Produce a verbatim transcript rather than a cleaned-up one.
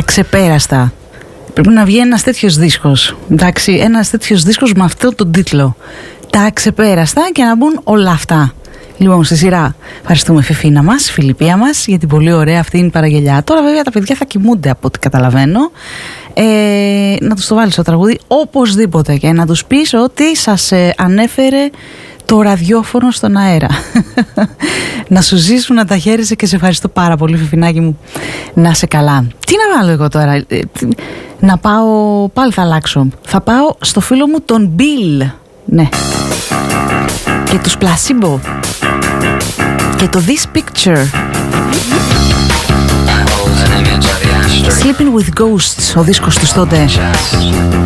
αξεπέραστα. Πρέπει να βγει ένας τέτοιος δίσκος. Εντάξει, ένας τέτοιος δίσκος με αυτό τον τίτλο. Τα αξεπέραστα, και να μπουν όλα αυτά. Λοιπόν, στη σειρά. Ευχαριστούμε Φιφίνα μας, Φιλιππία μας, για την πολύ ωραία αυτή την παραγγελιά. Τώρα βέβαια τα παιδιά θα κοιμούνται από ό,τι καταλαβαίνω. Ε, να τους το βάλεις στο τραγούδι οπωσδήποτε και να τους πεις ότι σας ε, ανέφερε το ραδιόφωνο στον αέρα. Να σου ζήσουν, να τα χαίρεσαι, και σε ευχαριστώ πάρα πολύ, Φιφινάκη μου. Να είσαι καλά. Τι να βάλω εγώ τώρα? Ε, να πάω, πάλι θα αλλάξω. Θα πάω στο φίλο μου τον Bill. Ναι. Και τους Placebo. Και το This Picture. Sleeping with Ghosts, ο δίσκος τους τότε.